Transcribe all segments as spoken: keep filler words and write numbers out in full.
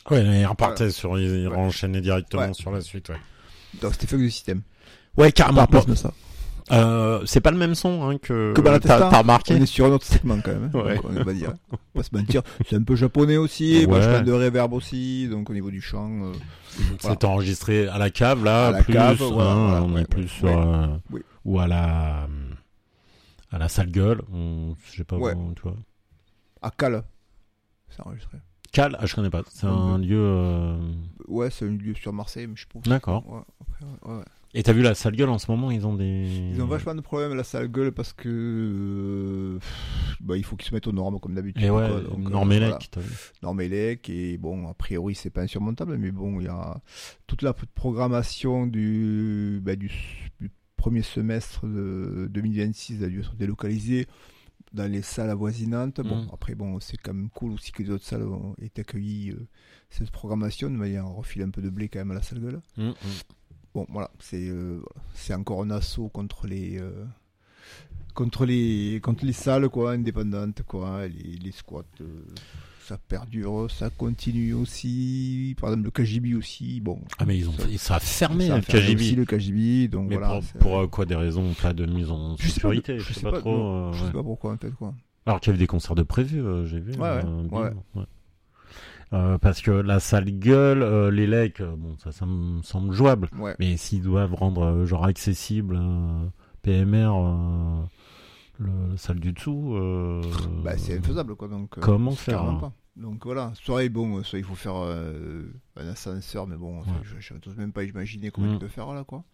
Ouais, il repartait voilà. sur, il, il ouais. enchaînait directement ouais. sur la suite, ouais. Donc c'était fuck de système. Ouais, carrément. Par place de ça. Euh, c'est pas le même son, hein, que, que Balatesta, t'as, t'as remarqué. On est sur un autre segment, quand même. Hein. Ouais. Donc, on va dire. On va se mentir. C'est un peu japonais aussi, Ouais. vachement de reverb aussi, donc au niveau du chant, euh, C'est voilà. enregistré à la cave, là, À la plus, cave, hein, voilà, voilà, on ouais, est plus ouais, sur, ouais. euh, Oui. ou à la, à la sale gueule, on, je sais pas, Ouais. où, tu vois. à Cal. C'est enregistré. Cal, ah, je connais pas. C'est Ouais. un lieu, euh... Ouais, c'est un lieu sur Marseille, mais je pense. D'accord. Ouais, après, ouais, ouais. Et t'as vu la sale gueule en ce moment, ils ont des... Ils ont vachement de problèmes à la sale gueule parce que euh, bah, il faut qu'ils se mettent aux normes comme d'habitude. Et ouais, quoi. Donc, Normélec, euh, voilà. t'as vu. Normélec, et bon, a priori c'est pas insurmontable, mais bon, il y a toute la programmation du, bah, du, du premier semestre de deux mille vingt-six a dû être délocalisée dans les salles avoisinantes. Bon, Mm. après, bon, c'est quand même cool aussi que les autres salles ont été accueillies euh, cette programmation, de manière à refiler un peu de blé quand même à la sale gueule. Mm, mm. Bon, voilà, c'est euh, c'est encore un assaut contre les euh, contre les contre les salles quoi, indépendantes quoi, les, les squats, euh, ça perdure, ça continue aussi. Par exemple le K G B aussi, bon. Ah mais ils ont, ça, fait, ça a fermé ça a le fermé K G B. aussi le K G B, donc Mais voilà. pour, c'est- pour euh, quoi, des raisons pas de mise en je sais sécurité, pas, je je sais sais pas, pas, trop. non, euh, je ouais. sais pas pourquoi en fait quoi. Alors qu'il y avait des concerts de prévus, euh, j'ai vu. Ouais, euh, ouais, ouais. ouais. Euh, parce que la sale gueule, euh, les lecs, euh, bon, ça, ça me semble jouable. Ouais. Mais s'ils doivent rendre euh, genre accessible euh, P M R, euh, le salle du dessous, euh, Bah c'est infaisable quoi donc. euh, comment c'est faire, carrément hein. pas. Donc voilà, soit bon, soit il faut faire euh, un ascenseur, mais bon, enfin, Ouais. je n'ose même pas imaginer comment Mm. il peut faire là quoi.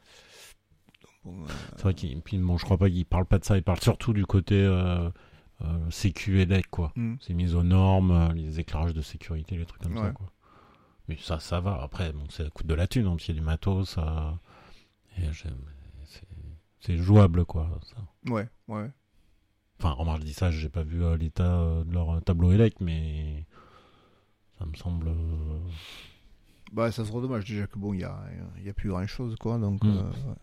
Donc, bon, euh, C'est vrai qu'il, puis bon, je crois pas qu'ils parlent pas de ça, ils parlent surtout du côté euh, euh, sécu et lec, quoi. mm. C'est mis aux normes, euh, les éclairages de sécurité, les trucs comme ça, Ouais. quoi. Mais ça, ça va. Après, bon, ça coûte de la thune, hein, parce qu'il y a du matos, ça... Et j'aime- c'est, c'est jouable, quoi, ça. Ouais, ouais. Enfin, remarque, je dis ça, j'ai pas vu euh, l'état euh, de leur tableau élect, mais ça me semble... euh, Bah ça serait dommage déjà que bon il y a il y a plus grand chose quoi donc Mm. euh, ouais.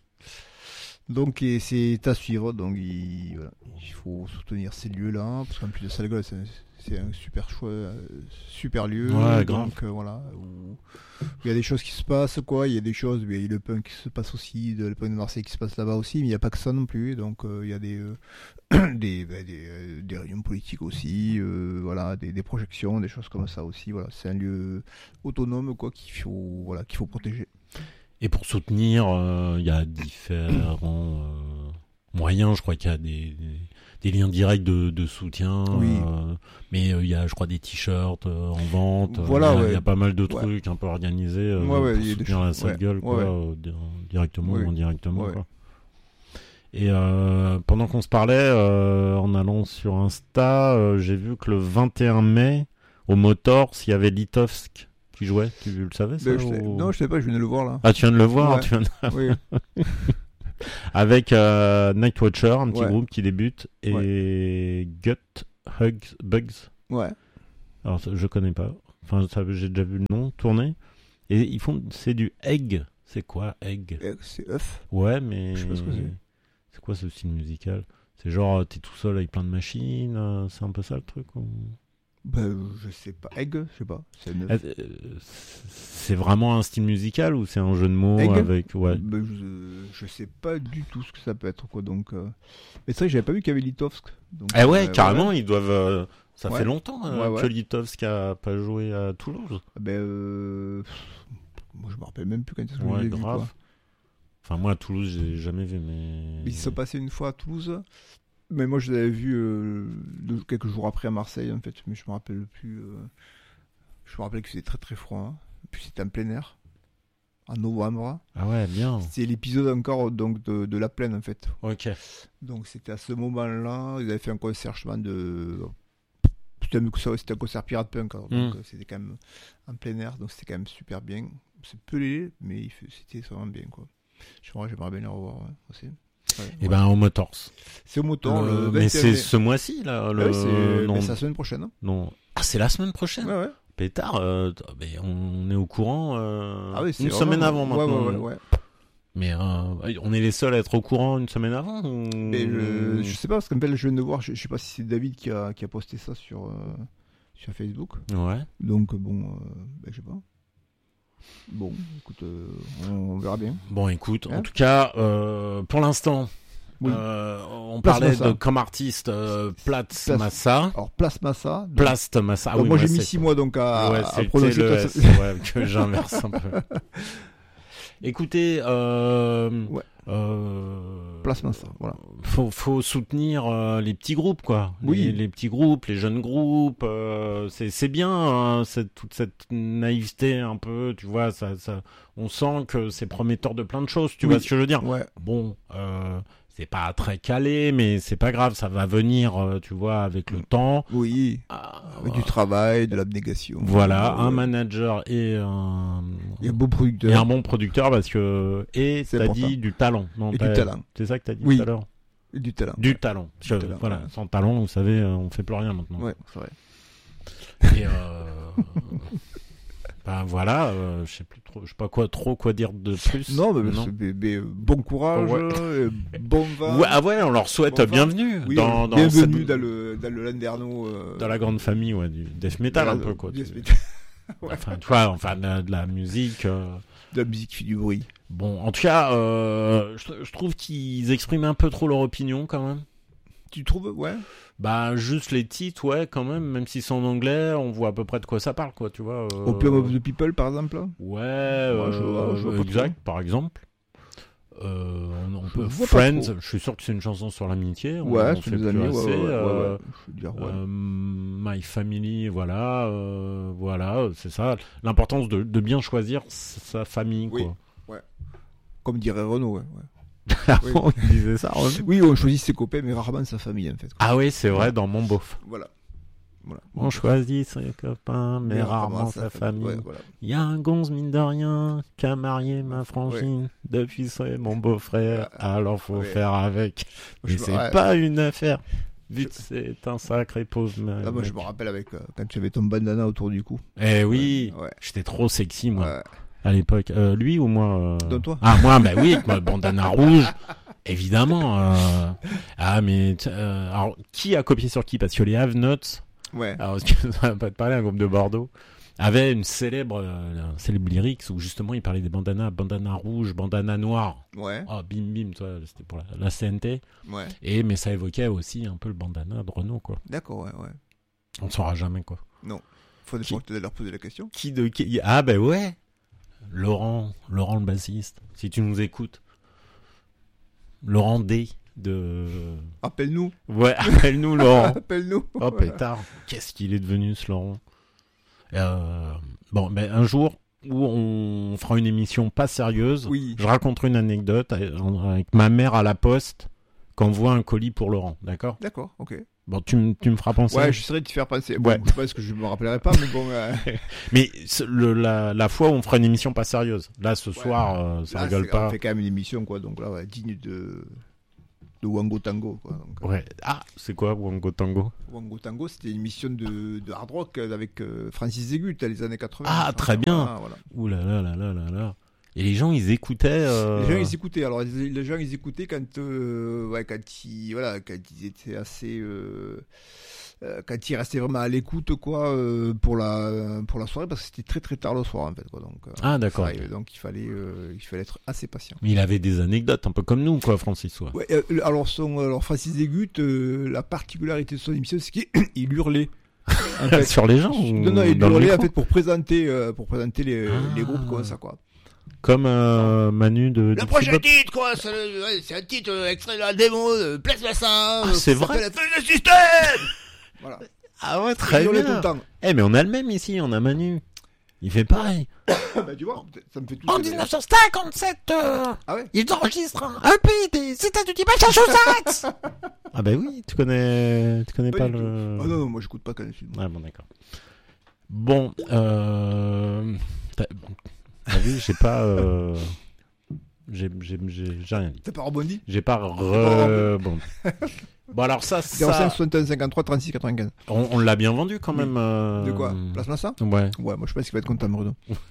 Donc et c'est à suivre donc il, voilà, il faut soutenir ces lieux là parce qu'en plus de Salgueul c'est, c'est un super choix euh, super lieu Ouais, donc grave. euh, voilà où il y a des choses qui se passent quoi il y a des choses mais il y a le punk qui se passe aussi de, le punk de Marseille qui se passe là-bas aussi mais il n'y a pas que ça non plus donc euh, il y a des euh, des, bah, des, euh, des réunions politiques aussi euh, voilà des, des projections des choses comme ça aussi voilà c'est un lieu autonome quoi qu'il faut voilà qu'il faut protéger. Et pour soutenir, il euh, y a différents euh, moyens. Je crois qu'il y a des, des, des liens directs de, de soutien. Oui. Euh, mais il euh, y a, je crois, des t-shirts euh, en vente. Voilà, Il y, ouais. y a pas mal de Ouais. trucs un peu organisés euh, Ouais, ouais, pour il y a des soutenir la choses- sale ouais. gueule, quoi, Ouais, ouais. euh, di- directement Oui. ou indirectement. Ouais. Quoi. Et euh, pendant qu'on se parlait, euh, en allant sur Insta, euh, j'ai vu que le vingt et un mai, au Motors, il y avait Litovsk qui jouait. Tu le savais, ça Ben, je sais- ou- Non, je sais pas, je viens de le voir là. Ah, tu viens de le voir, Ouais. tu viens de... Oui. Avec euh, Nightwatcher, un petit Ouais. groupe qui débute, et Gut Hugs Bugs. Ouais. Alors ça, je connais pas. Enfin, ça, j'ai déjà vu le nom tourner. Et ils font, c'est du egg. C'est quoi egg? Et C'est œuf. Ouais, mais Je sais pas ce que c'est. c'est quoi ce style musical? C'est genre t'es tout seul avec plein de machines. euh, C'est un peu ça le truc ou... Ben, je sais pas. Egg, je sais pas. C'est un Euh, œuf. C'est vraiment un style musical ou c'est un jeu de mots Egg avec ouais. Ben, je, je sais pas du tout ce que ça peut être quoi. Donc, euh... mais c'est vrai que j'avais pas vu qu'il y avait Litovsk. Donc, Eh ouais, euh, carrément, ouais. ils doivent. euh, ça Ouais. fait longtemps euh, Ouais, ouais. que Litovsk a pas joué à Toulouse. Ben, euh... moi je me rappelle même plus quand est-ce que Ouais, je l'ai vu grave. quoi. Enfin, moi à Toulouse, j'ai jamais vu, mais. Ils sont passés une fois à Toulouse. Mais moi, je l'avais vu euh, deux- quelques jours après à Marseille, en fait. Mais je me rappelle plus. euh, Je me rappelle que c'était très très froid. Hein. Puis c'était en plein air, en novembre. Ah ouais, bien. C'est l'épisode encore donc de, de La Plaine, en fait. Ok. Donc c'était à ce moment-là. Ils avaient fait un concert, justement, de. C'était un, c'était un concert pirate punk. Alors, donc Mm. euh, c'était quand même en plein air. Donc c'était quand même super bien. C'est pelé, mais il fait- c'était vraiment bien, quoi. J'aimerais, j'aimerais bien les revoir ouais, aussi. Ouais, Et ouais. ben au Motors. C'est au moteur. Le- Le Mais vingt et un c'est mai. ce mois-ci là. Le... Ah oui, c'est non, mais c'est la semaine prochaine. Hein. non. Ah, c'est la semaine prochaine. Ouais, ouais. Pétard. euh, t- mais on est au courant. euh, Ah oui, c'est une vraiment- semaine avant ouais, maintenant. Ouais, ouais, ouais. Mais euh, on est les seuls à être au courant une semaine avant ou... Mais je, je sais pas, parce qu'en fait, je viens de voir, je, je sais pas si c'est David qui a, qui a posté ça sur, euh, sur Facebook. Ouais. Donc bon, euh, ben, je sais pas. Bon, écoute, euh, on, on verra bien. Bon, écoute, Hein en tout cas, euh, pour l'instant, Oui. euh, on Place parlait Massa. de comme artiste euh, Platz Place- Massa. Alors Place Massa. donc- Plast Massa. Ah donc oui, moi ouais, j'ai mis c'est- six mois donc à, ouais, à c'était prononcer. le toi, S, ça- ouais, que j'inverse un peu. Écoutez, euh, Ouais. euh, Place Massa, voilà. faut, faut soutenir euh, les petits groupes, quoi. Oui. Les, les petits groupes, les jeunes groupes. euh, c'est, c'est bien, hein, cette, toute cette naïveté un peu, tu vois. Ça, ça, on sent que c'est prometteur de plein de choses, tu Oui. vois ce que je veux dire. Ouais. Bon, euh, c'est pas très calé, mais c'est pas grave, ça va venir, euh, tu vois, avec le temps. Oui. Ah, Avec du travail, de l'abnégation. voilà, Euh, un manager et un, Et un beau et producteur. un bon producteur parce que et C'est t'as important. dit du talent. Non, Et t'as- du talent. C'est ça que t'as dit Oui. tout à l'heure. Et du talent. Du talent. Parce que, talent, voilà, ouais. sans talent, vous savez, euh, on fait plus rien maintenant. Ouais, c'est vrai. Et euh, ben voilà, euh, je sais plus trop, je sais pas quoi trop quoi dire de plus. Non, mais, c'est- mais- mais, euh, bon courage, Ouais. euh, bon vent. Ouais, ah ouais, on leur souhaite Bon vent. bienvenue Oui, dans, euh, dans bienvenue cette- dans le dans le Landerneau. Euh, dans la grande famille, ouais, du death metal voilà, un peu quoi. du Tu- death metal. Ouais. Enfin, tu vois, enfin de la, de la musique. euh, De la musique qui fait du bruit. Bon, en tout cas, euh, je, je trouve qu'ils expriment un peu trop leur opinion quand même. Tu trouves? Ouais. Bah, juste les titres, ouais, quand même, même si c'est en anglais, on voit à peu près de quoi ça parle, quoi, tu vois. euh, Opium of the People, par exemple. Là. Ouais, Moi, je vois- euh, je vois pas exact, par exemple. Euh, on, on Je peut vois pas Friends, trop. je suis sûr que c'est une chanson sur l'amitié. On, Ouais, on c'est fait des plus amis. Ouais, assez, ouais, ouais, ouais, euh, ouais. Je veux dire, ouais. euh, My Family, voilà, euh, voilà, c'est ça. L'importance de, de bien choisir sa famille, Oui. quoi. Comme dirait Renaud. Ouais, ouais. Ah Oui. bon, il disait ça, Renaud Oui, on choisit ses copains, mais rarement sa famille, en fait. Ah oui, c'est vrai, dans Mon Beauf. Voilà. Voilà. On choisit ses copains, mais rarement sa famille. Ouais, voilà. Il y a un gonze, mine de rien, qui a marié ma frangine. Depuis, c'est mon beau-frère, alors faut Ouais. faire avec. Moi, je Mais me- c'est ouais. pas une affaire. Vite, c'est un sacré pauvre mec. Là, moi, je me rappelle avec euh, quand tu avais ton bandana autour du cou. Eh oui, Ouais. j'étais trop sexy, moi, Ouais. à l'époque. Euh, lui ou moi euh... Donc, toi Ah, moi, bah oui, avec ma bandana rouge. Évidemment. euh. Ah, mais... t- euh, Alors, qui a copié sur qui? Parce que les Have-Notes... Ouais. Alors, parce que ça va pas te parler, un groupe de Bordeaux avait une célèbre, euh, un célèbre lyrics où justement il parlait des bandanas, bandana rouge, bandana noir. Ouais. Ah, bim bim, toi, c'était pour la, la C N T. Ouais. Et mais ça évoquait aussi un peu le bandana de Renault, quoi. D'accord, ouais, ouais. On ne saura jamais, quoi. Faut Qui- peut-être leur poser la question. Qui de qui? Ah ben ouais. Laurent, Laurent le bassiste. Si tu nous écoutes, Laurent D de. Appelle-nous. Ouais, appelle-nous Laurent. Appelle-nous. Oh pétard, qu'est-ce qu'il est devenu ce Laurent. Euh, bon, ben un jour où on fera une émission pas sérieuse, Oui. je raconterai une anecdote avec avec ma mère à la poste quand on voit un colis pour Laurent, d'accord? D'accord, ok. Bon, tu, me- tu me feras penser. Ouais, j'essaierai de te faire penser. Bon, Ouais. je pense que je me rappellerai pas, mais bon. euh, Mais ce- le- la, la fois où on fera une émission pas sérieuse, là ce soir, euh, ça là, rigole c'est- pas. On fait quand même une émission, quoi. Donc là, ouais, digne de de Wango Tango, quoi. Donc, euh, Ouais. Ah, c'est quoi Wango Tango? Wango Tango, c'était une émission de, de hard rock avec euh, Francis Zégut, dans les années quatre-vingts. Ah, très bien. Voilà, voilà. Ouh là là là là là là. Et les gens, ils écoutaient. euh, Les gens ils écoutaient. Alors les, les gens ils écoutaient quand euh, ouais quand ils voilà quand ils étaient assez euh, euh, quand ils restaient vraiment à l'écoute quoi euh, pour la pour la soirée parce que c'était très très tard le soir en fait quoi donc euh, Ah, d'accord. ça arrivait. Donc il fallait euh, il fallait être assez patient. Mais il avait des anecdotes, un peu comme nous, quoi, Francis. Ouais. Ouais, euh, alors son alors Francis Zégut euh, la particularité de son émission c'est qu'il il hurlait. En fait. Sur les gens ou Non non il dans le hurlait en micro fait pour présenter euh, pour présenter les, Ah. les groupes comme ça quoi. Comme euh, Manu de. Le Dixie prochain Pop. titre, quoi, c'est, le- ouais, c'est un titre euh, extrait de la démo de Place Massa. Ah, euh, c'est ça vrai. s'appelle Feuille de système. Voilà. Ah ouais, Il très hurlait bien. tout le temps. Eh, mais on a le même ici, on a Manu. Il fait pareil. Bah, tu vois, ça me fait tout. En ça. dix-neuf cent cinquante-sept, euh, Ah ouais. ils enregistrent un E P des États-Unis du Massachusetts. Ah bah oui, tu connais, tu connais Pas pas du le. Ah non, non, moi j'écoute pas quand je suis. Ah bon, d'accord. Bon, euh... t'as t'as vu, j'ai pas, euh... j'ai, j'ai, j'ai, j'ai rien dit. T'as pas rebondi? J'ai pas re... bon. Bon alors ça, zéro cinq ça, soixante-un cinquante-trois trente-six quatre-vingt-quinze. on, on l'a bien vendu quand Oui. même. euh, De quoi? Place Massa? Ouais. Ouais, moi je pense qu'il va être content, Bruno.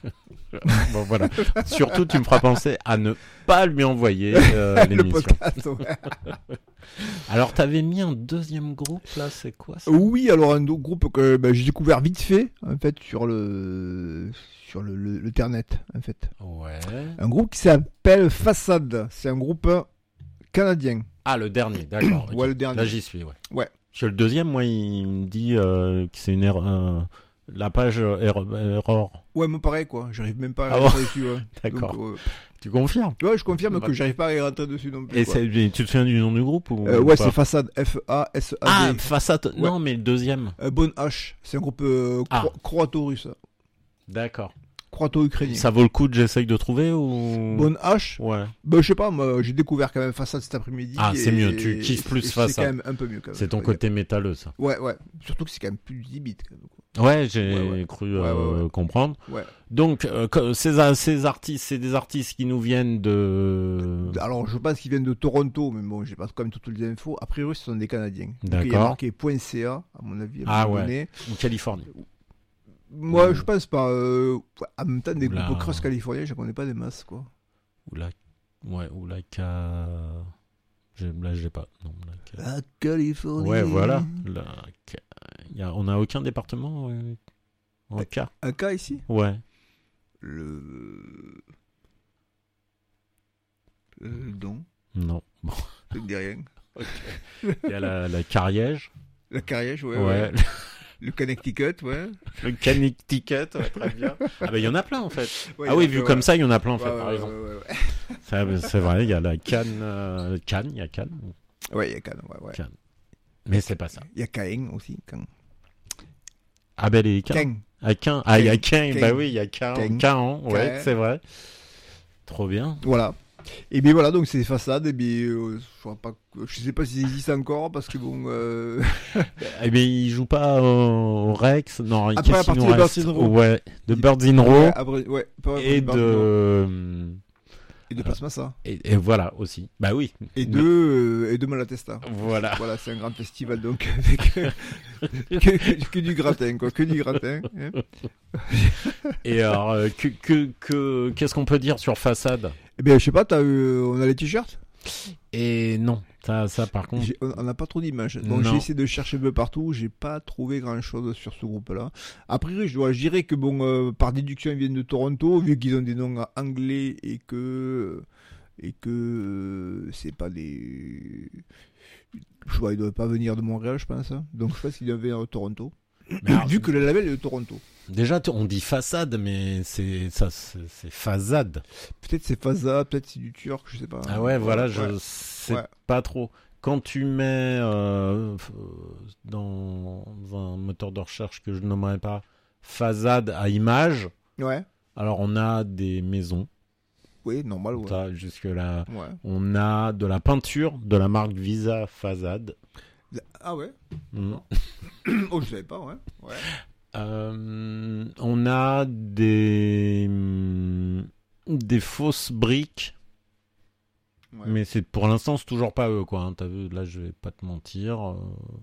Bon, voilà. Surtout, tu me feras penser à ne pas lui envoyer euh, Le l'émission. podcast, ouais. Alors, t'avais mis un deuxième groupe, là, c'est quoi ça? Oui, alors un autre groupe que ben, j'ai découvert vite fait, en fait, sur le sur le, le, le Ternet, en fait. Ouais. Un groupe qui s'appelle Façade. C'est un groupe canadien. Ah, le dernier, d'accord. Ouais, ok. le dernier. Là, j'y suis, ouais. Ouais. Parce que le deuxième, moi, il me dit euh, que c'est une erreur. euh, la page euh, erreur. erreur. Ouais, moi pareil, quoi. J'arrive même pas à Ah rentrer bon dessus, ouais. D'accord. Donc, euh, Tu confirmes? ouais, je confirme Bah. que j'arrive pas à y rentrer dessus non plus. Et quoi. c'est- tu te souviens du nom du groupe ou Euh, ou ouais, pas c'est Façade. F A S A D. Ah, façade. Ouais. Non, mais le deuxième. Euh, Bonne H. C'est un groupe euh, Ah. cro- croato-russe. D'accord. Croato-ukrainien. Ça vaut le coup que j'essaye de trouver ou Bonne H. Ouais. Bah, je sais pas, moi, j'ai découvert quand même Façade cet après-midi. Ah, c'est et- mieux, tu kiffes plus et C'est Façade. quand même un peu mieux, quand même. C'est ton Ouais, côté métalleux, ça. Ouais, ouais. Surtout que c'est quand même plus dix bits. Quand même, quoi. Ouais, j'ai Ouais, ouais. cru Ouais, euh, ouais, ouais. comprendre. Ouais. Donc, euh, que- ces, a- ces artistes, c'est des artistes qui nous viennent de... Alors, je pense qu'ils viennent de Toronto, mais bon, j'ai pas quand même toutes les infos. A priori, ce sont des Canadiens. Donc, il y a D'accord. marqué .ca, à mon avis. À un Ah moment ouais. donné. Ou Californie. Moi, Ou- je pense pas. Euh... En même temps, des Oula. groupes cross californiens, je connais pas des masses, quoi. Ou la... Ouais, ou la Ca... j'ai- Là, j'ai pas. Non, la Ca- La Californie. Ouais, voilà. La Ca- Il y a... On n'a aucun département euh, en K. Un cas ici Ouais. Le. Le don. Non. Bon. Ça me dit rien. Il y a la, la Cariège. La Cariège, ouais. Ouais. ouais. Le Connecticut, ouais. Le Connecticut, ouais, très bien. Ah bah il y en a plein en fait. Ouais, ah il y oui, en a vu plein, comme ouais. ça, il y en a plein en Ouais, fait, ouais, par ouais, exemple. ouais, ouais, Ça, c'est vrai, il y a la Cannes, euh, Cannes, il y a Cannes. ouais. Ouais, il y a Cannes, ouais, ouais. Cannes. Mais c'est pas ça. Il y a Caen aussi. Caen. Abel et Caen. Caen. Ah, Caen. Ah, il y a Caen. Caen. Bah oui, il y a Caen. Caen. Caen, ouais, Caen. c'est vrai. Trop bien. Voilà. Et bien voilà, donc c'est Façade. Et bien, euh, je vois pas, je sais pas s'ils existent encore parce que bon. Euh... Eh bien, il joue pas au, au Rex. Non, Après, qu'est-ce à qu'il partir nous de reste Birds in Row. Ouais, de Il- Birds in Row. Ouais, après, ouais, pas- Et Birds in Row. de. Et de Place Massa. Et, et voilà aussi. Bah oui. Et de, euh, et de Malatesta. Voilà. Voilà, c'est un grand festival donc avec euh, que, que du gratin, quoi, que du gratin. Hein. Et alors, euh, que, que, que, qu'est-ce qu'on peut dire sur Façade? Eh bien, je sais pas, t'as eu, on a les t-shirts. Et non, ça, ça par contre. J'ai- On n'a pas trop d'images. Donc Non. j'ai essayé de chercher un peu partout. J'ai pas trouvé grand chose sur ce groupe-là. A priori, je, dois, je dirais que bon, euh, par déduction, ils viennent de Toronto, vu qu'ils ont des noms anglais et que et que euh, c'est pas des. Je vois, ils doivent pas venir de Montréal, je pense. hein. Donc je pense qu'ils doivent venir de Toronto. Mais alors, vu que le label est de Toronto. déjà, t- on dit façade, mais c'est ça, c'est c'est Fazade. Peut-être c'est Faza, peut-être c'est du turc, je sais pas. Ah ouais, voilà, je ouais. sais Ouais. pas trop. Quand tu mets euh, f- dans un moteur de recherche que je nommerai pas Fazade à image, Ouais. alors on a des maisons, Oui, normal, ouais. ça, jusque là. Ouais. On a de la peinture de la marque Visa Fazade. Ah ouais. Mm. Oh, je savais pas, ouais. Ouais. Euh, on a des hum, des fausses briques, Ouais. mais c'est pour l'instant c'est toujours pas eux quoi. Hein, t'as vu, là je vais pas te mentir. euh.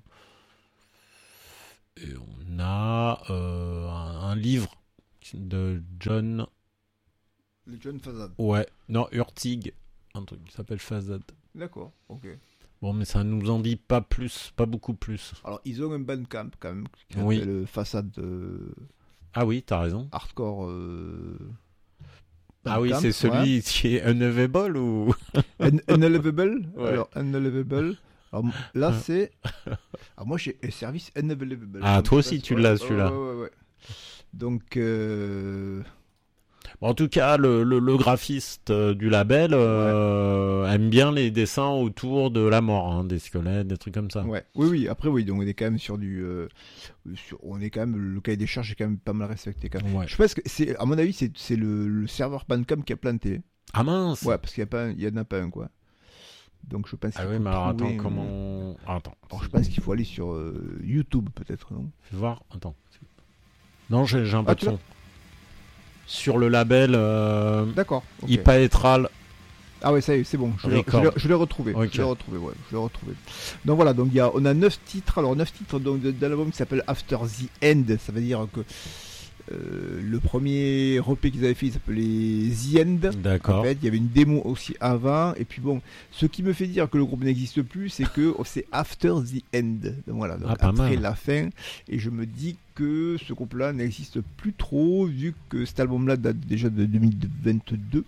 Et on a euh, un, un livre de John, Le John Fazad. ouais, non Hurtig, un truc qui s'appelle Fazade. D'accord, ok. Bon, mais ça nous en dit pas plus, pas beaucoup plus. Alors, ils ont un bandcamp quand même, qui Oui. s'appelle Façade euh, Ah oui, t'as raison. Hardcore. Euh, Ah oui, bandcamp, c'est celui qui est Unavailable ou ouais. Un- Unavailable. Ouais. Alors, Unavailable. Alors, là, Ouais. c'est. Alors, moi, j'ai un service Unavailable. Ah, Donc, toi je aussi, pense- tu ouais, l'as, ouais, celui-là. Ouais, ouais, ouais. Donc. Euh... Bon, en tout cas, le, le, le graphiste euh, du label euh, aime bien les dessins autour de la mort, hein, des squelettes, des trucs comme ça. Ouais. Oui, oui. Après, oui. Donc, on est quand même sur du. Euh, sur, on est quand même. Le cahier des charges est quand même pas mal respecté. Quand même. Ouais. Je pense que c'est. À mon avis, c'est, c'est le, le serveur Bandcamp qui a planté. Ah mince. Ouais, parce qu'il y a pas, un- il y en a pas un quoi. Donc je pense. Ah qu'il oui, faut mais alors trouver, attends, euh, comment... Ah, attends, Alors je pense qu'il faut aller sur euh, YouTube peut-être, non? fais voir, attends. Non, j'ai, j'ai un peu Ah, de tu son. Sur le label euh, D'accord. ok. Hypaetral. Ah ouais, ça y est, c'est bon. Je l'ai, je Record. l'ai- je l'ai retrouvé. Ok. Je l'ai retrouvé, ouais. Je l'ai retrouvé. Donc voilà, donc il y a, on a neuf titres. Alors neuf titres donc de- d'un album qui s'appelle After the End. Ça veut dire que Euh, le premier E P qu'ils avaient fait, il s'appelait The End. D'accord. En fait, il y avait une démo aussi avant. Et puis bon, ce qui me fait dire que le groupe n'existe plus, c'est que c'est After the End. Donc voilà, donc Ah, pas après mal. la fin. Et je me dis que ce groupe-là n'existe plus trop, vu que cet album-là date déjà de deux mille vingt-deux.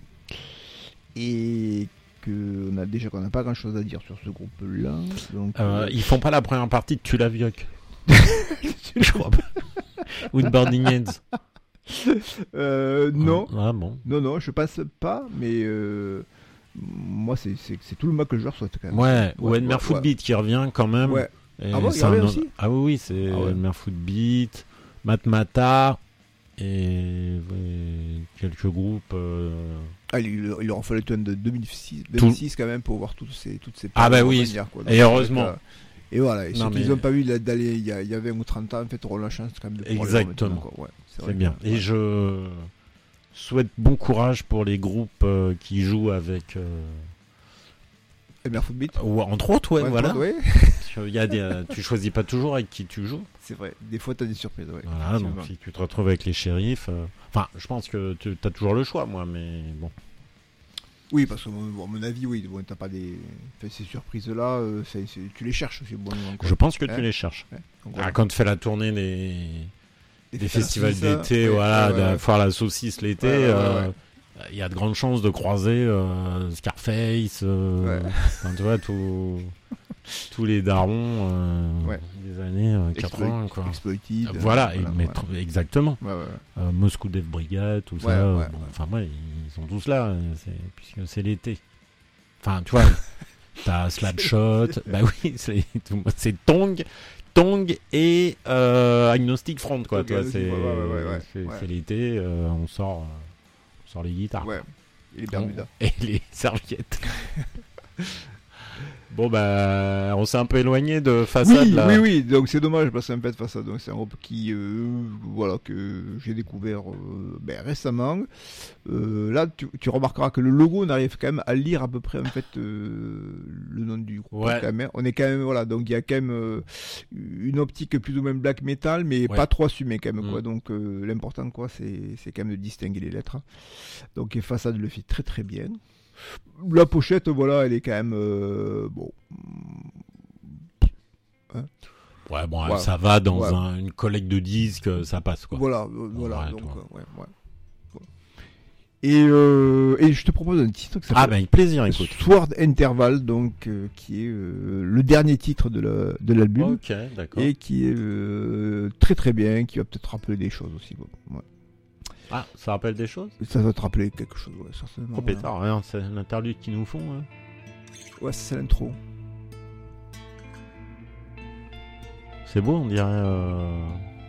Et qu'on a déjà qu'on n'a pas grand-chose à dire sur ce groupe-là. Donc, Euh, euh, ils font pas la première partie de Tu la vioque. Je crois pas. Ou de Burning Heads. euh, non. Ah bon. Non, non, je passe pas, mais euh, moi, c'est, c'est, c'est tout le mal que je leur souhaite quand même. Ouais, ou ouais, Elmer ouais, Footbeat qui revient quand même. Ouais. Et Ah bon, il c'est un revient autre- aussi Ah oui, oui, c'est Ah ouais. Elmer Footbeat, Matmata et ouais, quelques groupes. euh, Ah, il, il il leur en fallait un de deux mille six, Tout- vingt-six quand même pour voir toutes ces, toutes ces Ah bah périodes oui, revenir, quoi. et Donc, heureusement. euh, Et voilà, et Non, ceux qui mais- n'ont pas eu la- d'aller il y, a, il y a vingt ou trente ans, en fait, auront la chance quand même de pouvoir les Exactement. remettre, quoi. Ouais, c'est vrai C'est bien. que- Et ouais. je souhaite bon courage pour les groupes euh, qui jouent avec. euh, Elmer Footbeat. ou entre autres, ouais, Ouais, voilà. ouais, Il y a des, euh, tu choisis pas toujours avec qui tu joues. c'est vrai. Des fois, t'as des surprises, ouais. Voilà, effectivement. donc si tu te retrouves avec les shérifs. euh, Enfin, je pense que tu as toujours le choix, moi, mais bon. Oui, parce que, bon, à mon avis, oui, bon, t'as pas des. Enfin, ces surprises-là, euh, c'est- c'est- tu les cherches aussi, bon moment, quoi. Je pense que Hein tu les cherches. Ouais. Donc, Ah, voilà. quand tu fais la tournée des, Des des fêtes à festivals la saucisse, d'été, ouais, voilà, ouais, de ouais, la ouais. foire à la saucisse l'été, Ouais, ouais, ouais, euh, ouais. il y a de grandes chances de croiser euh, Scarface, euh, Ouais. enfin, tu vois, tout- tous les darons euh, Ouais. des années euh, Exploit- quatre-vingts, quoi. Exploited. Voilà, euh, et mais ouais. tr- exactement. Ouais, ouais, ouais. Euh, Moscou Death Brigade, tout ça. Ouais, euh, ouais, bon, ouais. Enfin, ouais, ils sont tous là, euh, c'est- puisque c'est l'été. Enfin, tu vois, t'as Slapshot, bah oui, c'est tout- c'est Tong, Tong et euh, Agnostic Front, quoi. Tong Tu vois, et c'est Agnostic Front, ouais, ouais, ouais, ouais. c'est- Ouais. c'est l'été, euh, on sort, euh, on sort les guitares. Ouais. Et les On- Bermudas. et les serviettes. Bon, bah, on s'est un peu éloigné de façade Oui, là. oui, oui, donc c'est dommage parce qu'en fait, Façade, donc c'est un groupe qui, euh, voilà, que j'ai découvert euh, ben, récemment. Euh, là, tu, tu remarqueras que le logo, on arrive quand même à lire à peu près en fait euh, le nom du groupe. Ouais. Quand même. On est quand même, voilà, donc il y a quand même euh, une optique plus ou moins black metal, mais Ouais. pas trop assumée quand même, Mm. quoi. Donc euh, l'important, quoi, c'est, c'est quand même de distinguer les lettres. Donc et Façade le fait très très bien. La pochette, voilà, elle est quand même euh, bon. Ouais, bon, Ouais. ça va dans Ouais. un- une collecte de disques, ça passe, quoi. Voilà, euh, voilà. Ouais, donc, toi. euh, ouais, ouais. Voilà. Et, euh, et je te propose un titre qui Ah, s'appelle ben, avec plaisir, écoute. Sword Interval, donc euh, qui est euh, le dernier titre de, la, de l'album Ok, d'accord. et qui est euh, très très bien, qui va peut-être rappeler des choses aussi. Bon, ouais. Ah, ça rappelle des choses? Ça va te rappeler quelque chose, ouais, certainement. Oh, pétard, rien, c'est l'interlude qu'ils nous font. Hein. Ouais, c'est l'intro. C'est beau, on dirait. euh,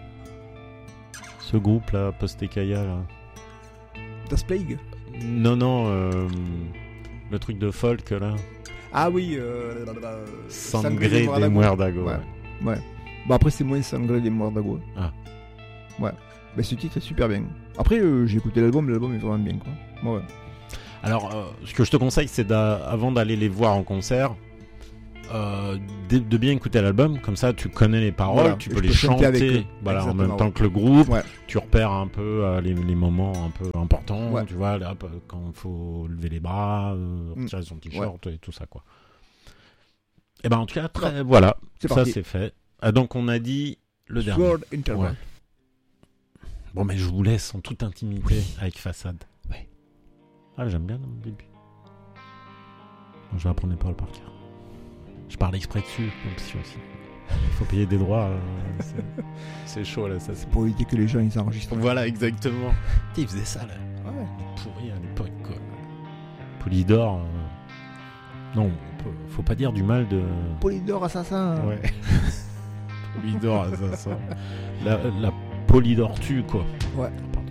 Ce groupe là, Postekaya là. Das Plague. Non, non, euh, le truc de folk là. Ah oui, euh, euh, Sangre des de Muerdago. Muerdago. Ouais. ouais. Ouais. Bon, après, c'est moins Sangre des Muerdago. Ah. Ouais. Mais ce titre est super bien. Après, euh, j'ai écouté l'album, l'album est vraiment bien, quoi. Ouais, ouais. Alors, euh, ce que je te conseille, c'est d'a- avant d'aller les voir en concert, euh, de, de bien écouter l'album. Comme ça, tu connais les paroles, Voilà, tu et peux je les peux chanter chanter. avec eux. Voilà, en Exactement, même temps ouais. que le groupe. Ouais. Tu repères un peu euh, les, les moments un peu importants. Ouais. Tu vois, là, hop, quand il faut lever les bras, euh, Mm. retirer son t-shirt et tout ça, quoi. Et ben, en tout cas, très, voilà, C'est ça parti. c'est fait. Ah, donc, on a dit le dernier. Sword Interval. Ouais. Bon, mais je vous laisse en toute intimité avec Façade. Ouais. Ah, j'aime bien le début. Bon, je vais apprendre les paroles par cœur. Je parle exprès dessus, comme si aussi. Il faut payer des droits. euh, c'est- c'est chaud là, ça. C'est... Pour éviter que les gens ils enregistrent. Voilà, exactement. Putain, ils faisaient ça là. Ouais. Pourri à l'époque, quoi. Polydor. euh, Non, on peut... faut pas dire du mal de. Polydor assassin. Ouais. Polydor, ça, ça. La, la Polydor tue, quoi. Ouais. Pardon.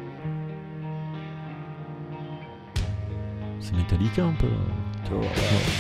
C'est Metallica un peu. Tu vois, ouais.